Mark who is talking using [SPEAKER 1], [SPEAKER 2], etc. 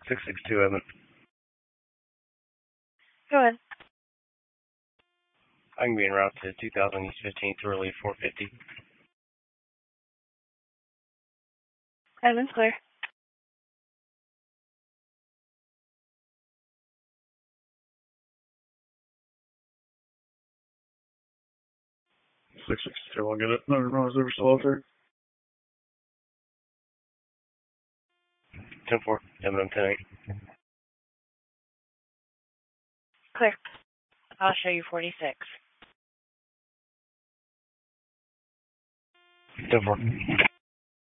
[SPEAKER 1] 662 Evan.
[SPEAKER 2] Go ahead.
[SPEAKER 1] I can be en route to 2000 East 15th to relief 450.
[SPEAKER 2] Evan's clear.
[SPEAKER 3] I'll get it. No, they're still out there.
[SPEAKER 1] 10-4, Evan, 10-8.
[SPEAKER 2] Clear. I'll show you 46.
[SPEAKER 1] 10-4.